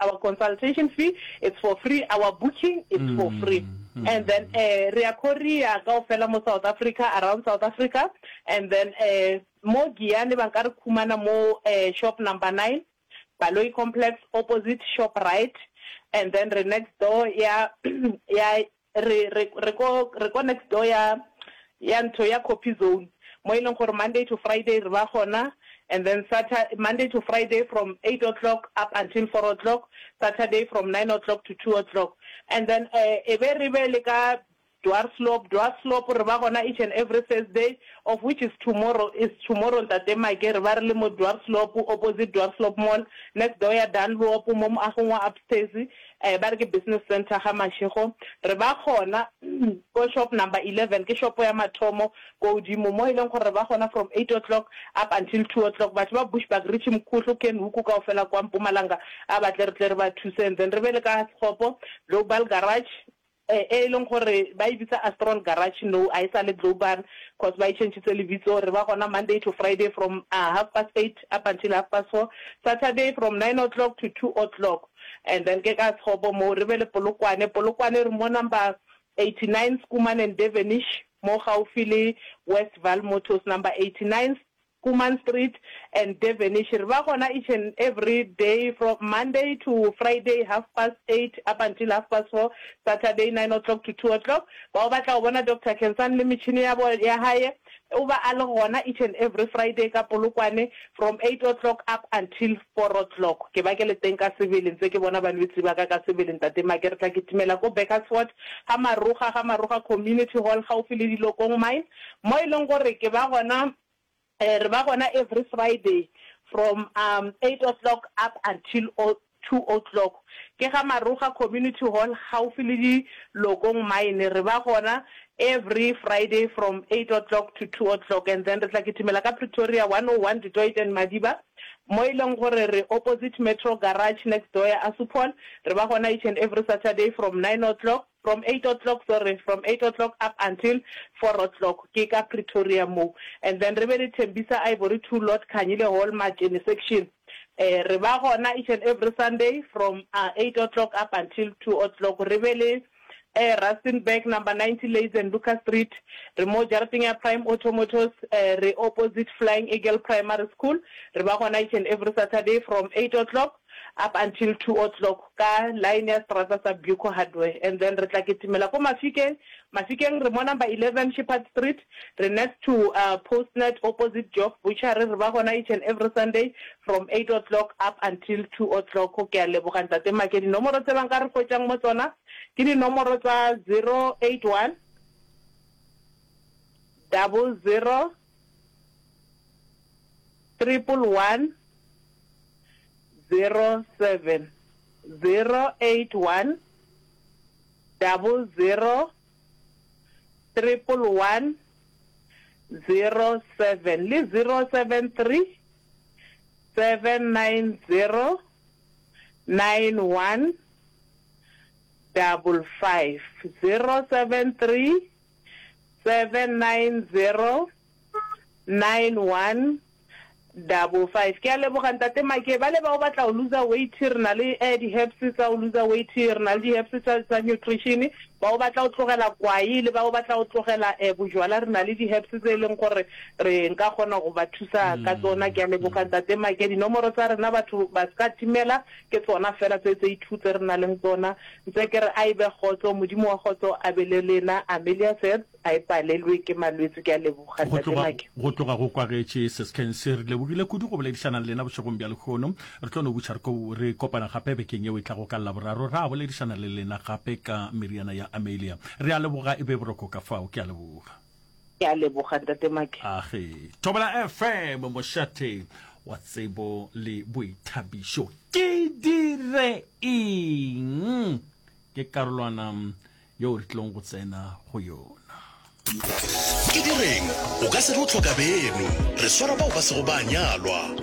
our consultation fee, it's for free. Our booking, it's for free. And then Ria Korea go fella mo South Africa, around South Africa. And then mo Giani Bankar Kumana mo shop number 9, Baloi Complex, opposite shop right. And then the next door, reco next door, Ntoya copy zone. Mo ilong for Monday to Friday, Rwahona. And then Saturday, Monday to Friday from 8 o'clock up until 4 o'clock. Saturday from 9 o'clock to 2 o'clock. And then a very Dwarf Slope, Rwahona each and every Thursday, of which is tomorrow that they might get Varlimo Dwarf Slope, opposite Dwarf Slope Mall, next door Danlo, Mom Ahonwa upstairs, Barge Business Center, Hamashiho, Rwahona, go shop number 11, shop Matomo, go Jimomo, Rwahona from 8 o'clock up until 2 o'clock, but Bushback Richim Kutu Ken Wukuka Fela Kwampumalanga, Abatler 2 cents, and Rebecca Hopo, Global Garage. Long gore ba ibitsa Astron Garage no I sale global cause by change television re ba gona Monday to Friday from 8:30 up until 4:30, Saturday from 9 o'clock to 2 o'clock, and then ke ka tshobo mo re bele polokwane re mo number 89 Skuman and Devenish mo gaufile West Val Motors number 89 Kuman Street and Devenish. Rwahona each and every day from Monday to Friday 8:30 up until 4:30, Saturday 9 o'clock to 2 o'clock. Ba batla bona Dr. Kensan le mitshini ya bo ya hae over alona each and every Friday ka polokwane from 8 o'clock up until 4 o'clock. Ke ba ke le teng ka civil ntse ke bona balwetsi ba ka civil ntate makere tla ke timela go Bakersford ga maruga community hall gaufi le dilokong mine mo ileng gore ke ba gona every Friday from 8 o'clock up until 2 o'clock. Ke ga Maruga Community Hall gaufi le Lokong Mine re ba gona every Friday from 8 o'clock to 2 o'clock, and then re tla ketimela ka Pretoria 101 Detroit and Madiba mo ileng gore re opposite Metro Garage next door ya Asupol re ba gona each and every Saturday from 8 o'clock up until 4 o'clock ke ka Pretoria mo. And then re be le Tembisa Ivory 2 lot Khanyile Hall Margin section re ba gona each and every Sunday from 8 o'clock up until 2 o'clock. Re be le Rustenburg number 90 Lays and Lucas Street, remote Jartinga Prime Automotors, re opposite Flying Eagle Primary School. Re ba gona each and every Saturday from 8 o'clock up until 2 o'clock ka line ya Strata sa Buko Hardware. And then re tla ketimela ko Mafikeng re mo number 11 Shepherd Street, re next to Postnet opposite Job Butchery. Re ba gona each and every Sunday from 8 o'clock up until 2 o'clock. Ke a leboga ntate makedi nomoro tse bang ka re fotjang mo tsona ke di nomoro tsa 081 00 111 07 081 00 111 07 le 073 790 91 55 073 790 91 5 ke a leboga ntate make ba le ba o batla o lose weight re na le di herbs tsa o lose weight re na le di herbs tsa nutrition ba o batla o tlogela kwai le ba o batla o tlogela bojwala re na le di herbs tse leng gore re nka gona go ba thusa ka tsona. Ke a leboga ntate make di nomoro tsa rena batho ba ska timela ke tsona fela tse ithutse re na le tsona ntse ke re a ibe khotso modimo wa khotso a belelena Amelia said a ipalelwe ke malwetse. Ke a leboga ntate make go tloga go kwagetse se skense re lebogile kudu go boledisana le lena boshegong bja lekgono re tlo no butšha re kopana gape bekeng eo e tla go ka laboraro ra boledisana le lena gape ka meriana ya Amelia. Re a leboga e be boroko ka fao. Ke a leboga. Ke a leboga ntate make. Age Thobela FM mošate wa tsebo le boithabišo ke dire eng ke karolwana yo re tlong go tsena go yona. Ke direng o ka se re o tlhoka beno re swara bao ba se go ba nyalwa.